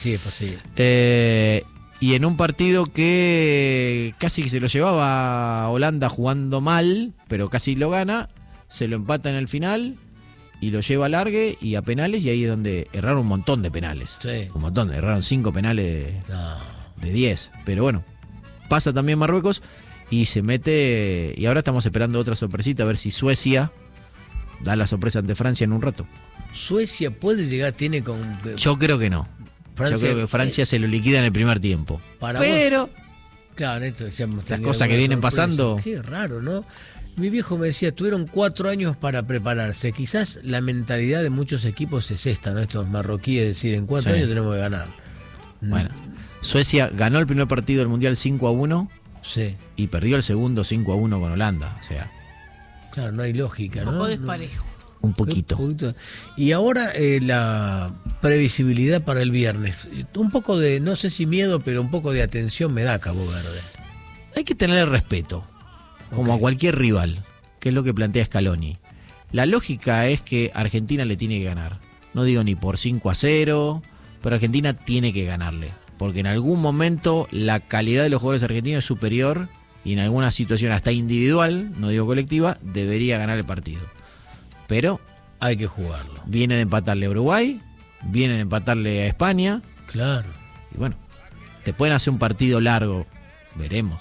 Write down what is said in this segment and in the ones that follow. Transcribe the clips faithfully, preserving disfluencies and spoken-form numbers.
Sí, es posible. Eh, y en un partido que casi que se lo llevaba Holanda jugando mal, pero casi lo gana, se lo empata en el final y lo lleva a largue y a penales, y ahí es donde erraron un montón de penales. Sí. Un montón, erraron cinco penales de, No. de diez. Pero bueno, pasa también Marruecos y se mete. Y ahora estamos esperando otra sorpresita, a ver si Suecia da la sorpresa ante Francia en un rato. Suecia puede llegar, tiene con... Yo creo que no. Francia, Yo creo que Francia eh, se lo liquida en el primer tiempo. Para pero... Vos, claro, esto, decíamos, las cosas que vienen sorpresa. pasando... Qué raro, ¿no? Mi viejo me decía, tuvieron cuatro años para prepararse. Quizás la mentalidad de muchos equipos es esta, ¿no? Estos marroquíes decir, en cuatro sí. años tenemos que ganar. Bueno, Suecia ganó el primer partido del Mundial cinco a uno sí. y perdió el segundo cinco a uno con Holanda. O sea, claro, no hay lógica, ¿no? Un poco desparejo. Un poquito. Un poquito. Y ahora eh, la previsibilidad para el viernes. Un poco de, no sé si miedo, pero un poco de atención me da Cabo Verde. Hay que tener respeto, como okay. a cualquier rival, que es lo que plantea Scaloni. La lógica es que Argentina le tiene que ganar. No digo ni por cinco a cero, pero Argentina tiene que ganarle. Porque en algún momento la calidad de los jugadores argentinos es superior y en alguna situación hasta individual, no digo colectiva, debería ganar el partido. Pero hay que jugarlo. Viene de empatarle a Uruguay, viene de empatarle a España. Claro. Y bueno, te pueden hacer un partido largo, veremos.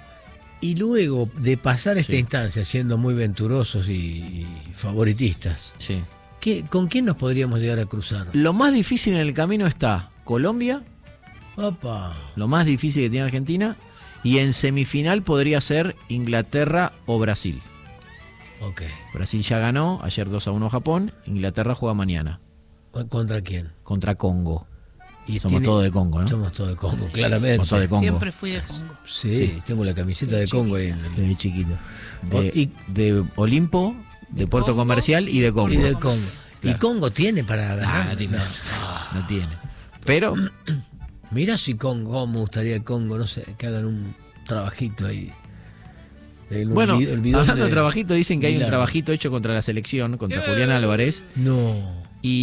Y luego de pasar esta sí. instancia siendo muy venturosos y, y favoritistas, sí. ¿qué, ¿con quién nos podríamos llegar a cruzar? Lo más difícil en el camino está Colombia, Opa. lo más difícil que tiene Argentina, y en semifinal podría ser Inglaterra o Brasil. Okay. Brasil ya ganó, ayer dos a uno Japón, Inglaterra juega mañana. ¿Contra quién? Contra Congo. Y somos tiene... todos de Congo, ¿no? Somos todos de Congo, sí. claramente. Somos todos de Congo. Siempre fui de Congo. Sí, sí. tengo la camiseta de, de Congo ahí. Desde chiquito. De, y, de Olimpo, de, de Puerto Congo, Comercial y de Congo. Y de Congo. Claro. ¿Y Congo tiene para ganar? Ah, no, tiene, no. no tiene. Pero... Mirá si Congo, me gustaría Congo, no sé, que hagan un trabajito ahí. El, bueno, el hablando de, de trabajito, dicen que hay Milano. un trabajito hecho contra la selección, contra eh, Julián Álvarez. No.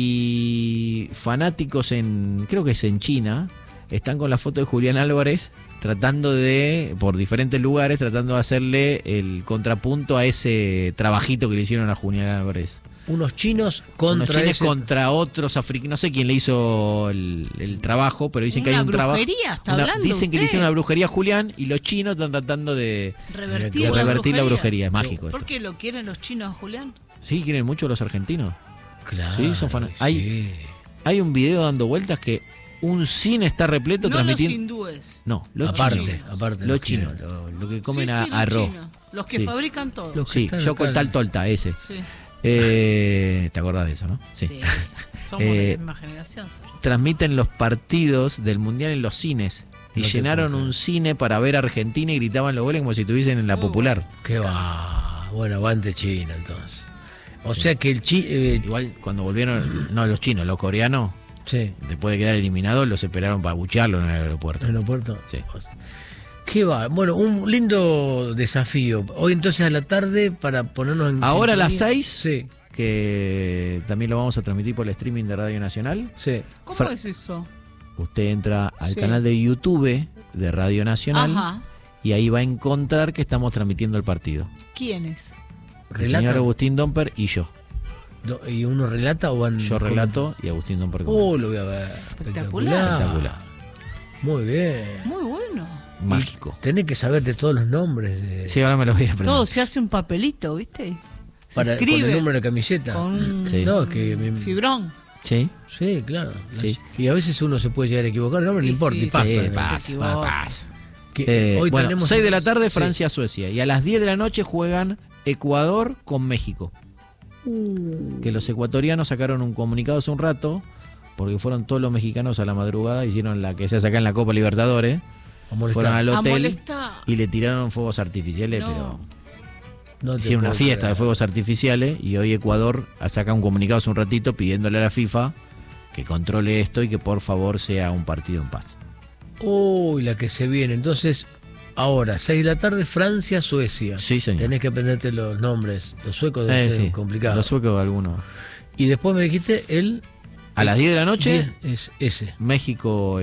Y fanáticos en, creo que es en China, están con la foto de Julián Álvarez tratando de, por diferentes lugares, tratando de hacerle el contrapunto a ese trabajito que le hicieron a Julián Álvarez. Unos chinos contra Unos chinos ese... contra otros africanos, no sé quién le hizo el, el trabajo, pero dicen una que hay un trabajo. Está una, hablando dicen usted. que le hicieron una brujería a Julián y los chinos están tratando de revertir, de la, revertir brujería. la brujería. Es mágico. ¿Por esto. qué lo quieren los chinos a Julián? Sí, quieren mucho los argentinos. Claro. Sí, son fan... sí. hay, hay un video dando vueltas que un cine está repleto no transmitiendo. Los hindúes. No, los aparte, chinos. aparte los chinos, lo, lo que comen sí, a, sí, los arroz. Chinos, los que sí. fabrican todo. Los que sí, yo con tal tolta, ese. Sí. Eh, ¿Te acordás de eso, no? Sí. sí. Somos eh, de la misma generación. ¿sabes? Transmiten los partidos del Mundial en los cines. Y no llenaron un cine para ver a Argentina y gritaban los goles como si estuviesen en la uh, Popular. Qué va. Bueno, aguante China entonces. O sí. sea que el chi eh, igual cuando volvieron, no los chinos, los coreanos, sí. después de quedar eliminados, los esperaron para buchearlo en el aeropuerto. ¿En el aeropuerto? Sí. ¿Qué va? Bueno, un lindo desafío. Hoy entonces a la tarde para ponernos en ahora a las seis, sí. que también lo vamos a transmitir por el streaming de Radio Nacional. Sí. ¿Cómo Fra es eso? Usted entra al sí. canal de YouTube de Radio Nacional. Ajá. Y ahí va a encontrar que estamos transmitiendo el partido. ¿Quién es? El señor Agustín Domper y yo. ¿Y uno relata o van...? Yo relato y Agustín Domper. Oh, lo voy a ver. Espectacular. Espectacular. Muy bien. Muy bueno. Mágico. Tenés que saber de todos los nombres. De... Sí, ahora me lo voy a aprender. Todo se hace un papelito, ¿viste? Se Para, escribe. Con el número de camiseta. Con sí. No, que me... fibrón. Sí. Sí, claro. Sí. Y a veces uno se puede llegar a equivocar, no, no importa, sí, y pasa. Sí, ¿no? pasa, pasa. Que, eh, hoy bueno, tenemos seis de la tarde, sí. Francia-Suecia. Y a las diez de la noche juegan Ecuador con México. Uh. Que los ecuatorianos sacaron un comunicado hace un rato, porque fueron todos los mexicanos a la madrugada, hicieron la que se hace acá en la Copa Libertadores. Fueron al hotel y le tiraron fuegos artificiales, no. pero no hicieron una fiesta creer. de fuegos artificiales. Y hoy Ecuador saca un comunicado hace un ratito pidiéndole a la FIFA que controle esto y que por favor sea un partido en paz. Uy, la que se viene. Entonces, ahora, seis de la tarde, Francia, Suecia. Sí, señor. Tenés que aprenderte los nombres. Los suecos deben eh, ser sí. complicados. Los suecos algunos. Y después me dijiste el... A las diez de la noche, diez es ese. México